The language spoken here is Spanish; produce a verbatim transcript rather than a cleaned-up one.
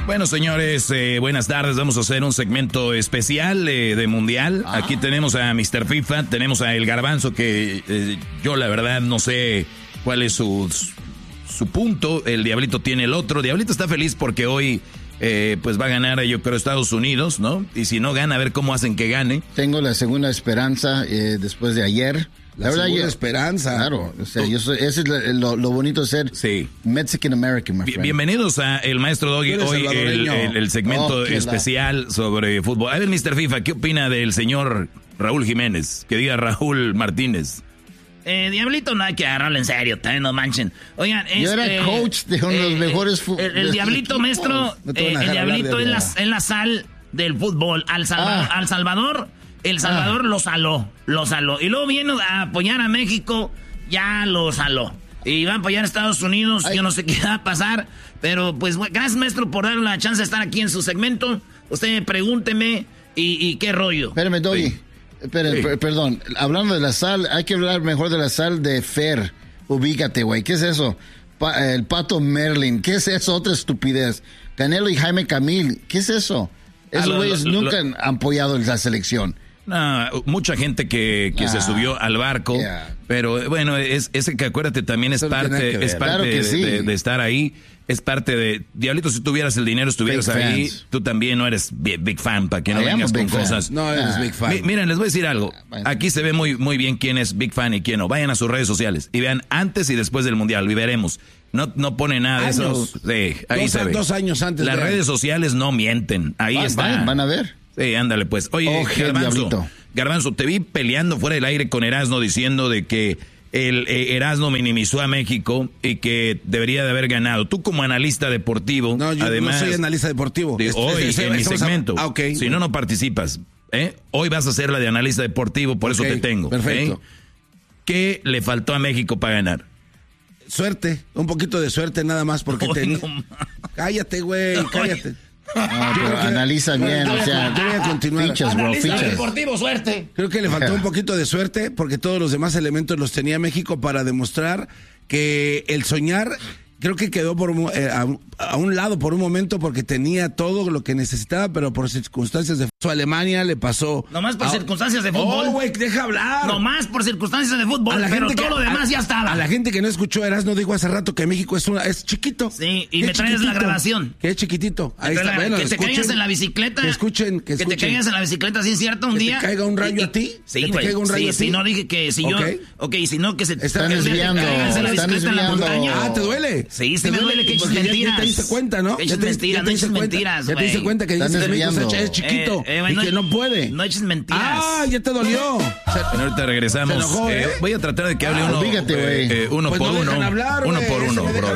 Bueno, señores, eh, buenas tardes. Vamos a hacer un segmento especial eh, de Mundial. Ah. Aquí tenemos a mister FIFA, tenemos a El Garbanzo, que eh, yo la verdad no sé cuál es su, su punto. El Diablito tiene el otro. Diablito está feliz porque hoy eh, pues va a ganar, yo creo, Estados Unidos, ¿no? Y si no gana, a ver cómo hacen que gane. Tengo la segunda esperanza eh, después de ayer. La, la verdad, segunda yo, esperanza. Claro, o sea, yo soy, ese es lo, lo bonito de ser sí. Mexican American, my friend. Bienvenidos a el Maestro Doggy, hoy el, el, el segmento oh, especial la... sobre fútbol. A ver, mister FIFA, ¿qué opina del señor Raúl Jiménez? Que diga Raúl Martínez. Eh, Diablito no hay que agarrarlo en serio, también no manchen. Oigan, yo este, era coach de uno de los eh, mejores fútbol. El, el Diablito, maestro, no eh, el Diablito es la, es la sal del fútbol. Al, Salva, ah. al Salvador... El Salvador ah. lo saló, lo saló. Y luego viene a apoyar a México, ya lo saló. Y va a apoyar a Estados Unidos, Ay. yo no sé qué va a pasar. Pero pues gracias, maestro, por darle la chance de estar aquí en su segmento. Usted pregúnteme y, y qué rollo. Espérame, Doggy. Sí. Espera, sí. Perdón, hablando de la sal, hay que hablar mejor de la sal de Fer. Ubícate, güey, ¿qué es eso? Pa, el Pato Merlin, ¿qué es eso? Otra estupidez. Canelo y Jaime Camil, ¿qué es eso? Esos güeyes nunca lo, han apoyado la selección. No, mucha gente que, que ah, se subió al barco, yeah. pero bueno, es ese que acuérdate también es Eso parte, es parte claro de, sí. de, de estar ahí, es parte de... Diablito, si tuvieras el dinero, estuvieras big ahí, fans. Tú también no eres big, big fan, para que no I vengas con fan. Cosas. No eres ah. big fan. M- miren, les voy a decir algo, aquí se ve muy, muy bien quién es big fan y quién no. Vayan a sus redes sociales y vean antes y después del Mundial, y veremos. No, no pone nada de eso. Sí, ahí dos, se ve. Dos años antes. Las de... redes sociales no mienten, ahí van, está. Van, van a ver. Sí, ándale pues. Oye, oh, Garbanzo, Garbanzo, te vi peleando fuera del aire con Erasno diciendo de que el eh, Erasno minimizó a México y que debería de haber ganado. Tú como analista deportivo, no, yo además, no soy analista deportivo. De hoy este, en mi segmento. A... Ah, okay. Si no, no participas. ¿eh? Hoy vas a ser la de analista deportivo, por okay, eso te tengo. Perfecto. ¿eh? ¿Qué le faltó a México para ganar? Suerte, un poquito de suerte nada más porque oh, tenía... No, cállate, güey, cállate. No, pero analiza bien, o sea, yo voy a continuar. Fichas, bro, fichas. Deportivo, suerte. Creo que le faltó un poquito de suerte porque todos los demás elementos los tenía México para demostrar que el soñar creo que quedó por un, eh, a, a un lado por un momento porque tenía todo lo que necesitaba, pero por circunstancias de a Alemania le pasó. Nomás por a, circunstancias de fútbol. Oh, güey, deja hablar. Nomás por circunstancias de fútbol, pero todo que, lo demás a, ya estaba. A la gente que no escuchó Erasno dijo hace rato que México es una es chiquito. Sí, y me traes la grabación. Que es chiquitito. Ahí está, la, bueno, que te escuchen, caigas en la bicicleta. Que escuchen, que escuchen. Que te caigas en la bicicleta, ¿sí es cierto? Un que día. ¿Que te caiga un rayo y, a ti? Sí, ¿Que güey. te caiga un rayo sí, a ti? sí, no dije que si yo... Okay. Ok, si no que se... Están desviando. Están desviando. Ah, ¿te duele? Sí, sí me duele que eches mentiras. Ya te diste cuenta, ¿no? Que eches mentiras, no eches mentiras, Ya te diste cuenta que dices que México es chiquito y que no puede. No eches mentiras. Ah, ya te dolió. Bueno, ahorita regresamos. Enojó, ¿eh? eh, voy a tratar de que hable ah, uno, fíjate, eh, eh, uno pues por no uno. Hablar, uno por uno, bro.